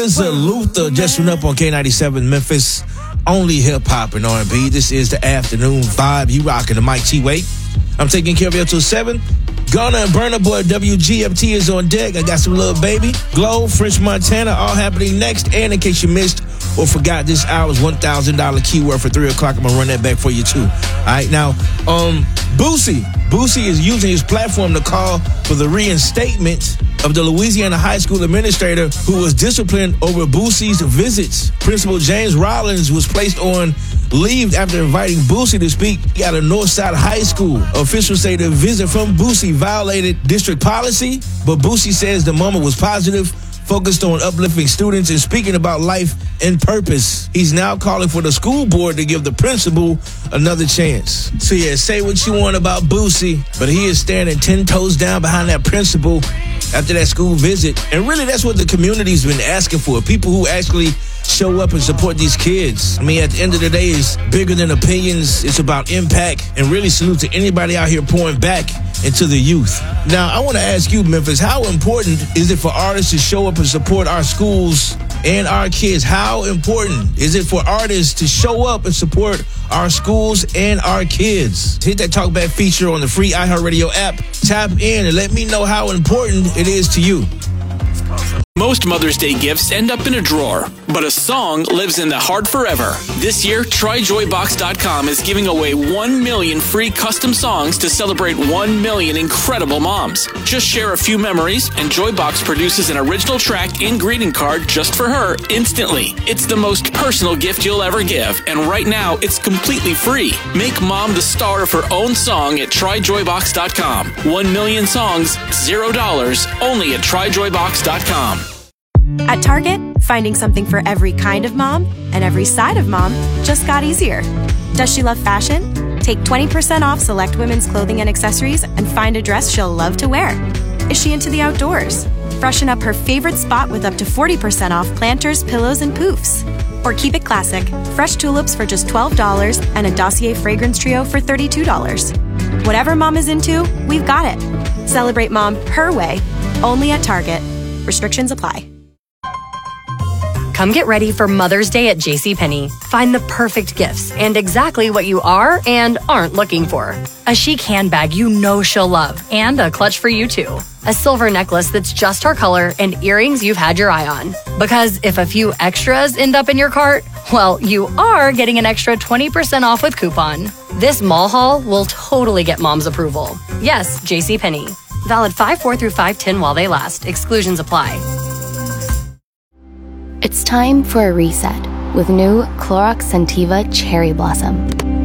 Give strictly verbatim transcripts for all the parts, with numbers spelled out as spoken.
R Z A Luther just went up on K ninety-seven Memphis. Only hip-hop and R and B. This is the afternoon vibe. You rocking the Mike T. Wade. I'm taking care of you until seven. Gunna and Burna Boy W G F T is on deck. I got some Lil Baby, Glow, French Montana, all happening next. And in case you missed or forgot, this hour's one thousand dollars keyword for three o'clock. I'm going to run that back for you, too. All right, now, um, Boosie. Boosie is using his platform to call for the reinstatement of the Louisiana high school administrator who was disciplined over Boosie's visits. Principal James Rollins was placed on leave after inviting Boosie to speak at a Northside High School. Officials say the visit from Boosie violated district policy, but Boosie says the moment was positive, focused on uplifting students and speaking about life and purpose. He's now calling for the school board to give the principal another chance. So yeah, say what you want about Boosie, but he is standing ten toes down behind that principal after that school visit. And really, that's what the community's been asking for. People who actually show up and support these kids. I mean, at the end of the day, it's bigger than opinions. It's about impact. And really salute to anybody out here pouring back into the youth. Now, I want to ask you, Memphis, how important is it for artists to show up and support our schools and our kids? How important is it for artists to show up and support our schools and our kids? Hit that Talkback feature on the free iHeartRadio app. Tap in and let me know how important it is to you. Most Mother's Day gifts end up in a drawer, but a song lives in the heart forever. This year, Try Joy Box dot com is giving away one million free custom songs to celebrate one million incredible moms. Just share a few memories, and Joybox produces an original track and greeting card just for her instantly. It's the most personal gift you'll ever give, and right now, it's completely free. Make mom the star of her own song at Try Joy Box dot com. One million songs, zero dollars, only at Try Joy Box dot com. At Target, finding something for every kind of mom and every side of mom just got easier. Does she love fashion? Take twenty percent off select women's clothing and accessories and find a dress she'll love to wear. Is she into the outdoors? Freshen up her favorite spot with up to forty percent off planters, pillows, and poofs. Or keep it classic, fresh tulips for just twelve dollars and a Dossier fragrance trio for thirty-two dollars. Whatever mom is into, we've got it. Celebrate mom her way, only at Target. Restrictions apply. Come get ready for Mother's Day at JCPenney. Find the perfect gifts and exactly what you are and aren't looking for. A chic handbag you know she'll love and a clutch for you too. A silver necklace that's just her color and earrings you've had your eye on. Because if a few extras end up in your cart, well, you are getting an extra twenty percent off with coupon. This mall haul will totally get mom's approval. Yes, JCPenney. Valid five four through five ten while they last. Exclusions apply. It's time for a reset with new Clorox Scentiva Cherry Blossom.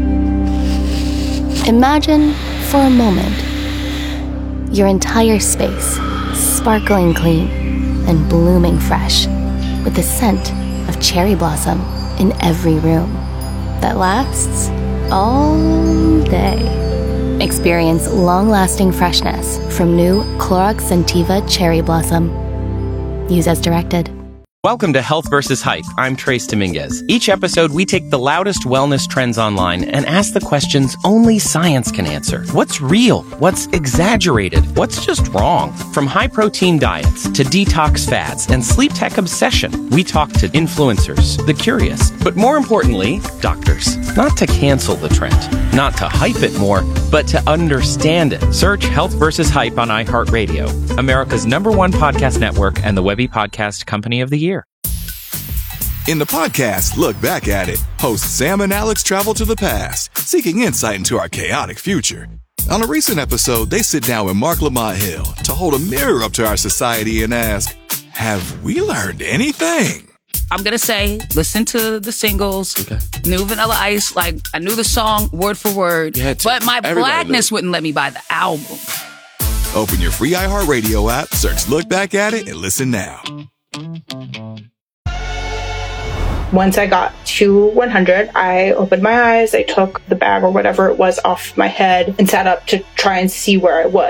Imagine, for a moment, your entire space sparkling clean and blooming fresh with the scent of cherry blossom in every room that lasts all day. Experience long-lasting freshness from new Clorox Scentiva Cherry Blossom. Use as directed. Welcome to Health versus. Hype. I'm Trace Dominguez. Each episode, we take the loudest wellness trends online and ask the questions only science can answer. What's real? What's exaggerated? What's just wrong? From high-protein diets to detox fads and sleep tech obsession, we talk to influencers, the curious, but more importantly, doctors. Not to cancel the trend, not to hype it more, but to understand it. Search Health versus. Hype on iHeartRadio, America's number one podcast network and the Webby Podcast Company of the Year. In the podcast, Look Back at It, hosts Sam and Alex travel to the past, seeking insight into our chaotic future. On a recent episode, they sit down with Mark Lamont Hill to hold a mirror up to our society and ask, have we learned anything? I'm going to say, listen to the singles, okay. New Vanilla Ice, like, I knew the song word for word, but my blackness wouldn't let me buy the album. Open your free iHeartRadio app, search Look Back at It, and listen now. Once I got to one hundred, I opened my eyes, I took the bag or whatever it was off my head and sat up to try and see where I was.